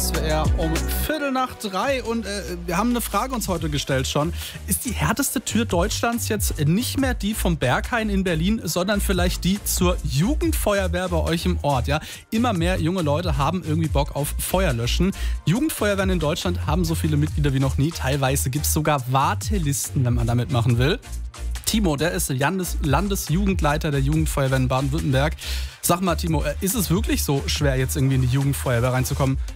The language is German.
SWR um 2:45 und wir haben eine Frage uns heute gestellt schon. Ist die härteste Tür Deutschlands jetzt nicht mehr die vom Berghain in Berlin, sondern vielleicht die zur Jugendfeuerwehr bei euch im Ort? Ja? Immer mehr junge Leute haben irgendwie Bock auf Feuerlöschen. Jugendfeuerwehren in Deutschland haben so viele Mitglieder wie noch nie. Teilweise gibt es sogar Wartelisten, wenn man da mitmachen will. Timo, der ist Landesjugendleiter der Jugendfeuerwehr in Baden-Württemberg. Sag mal, Timo, ist es wirklich so schwer, jetzt irgendwie in die Jugendfeuerwehr reinzukommen?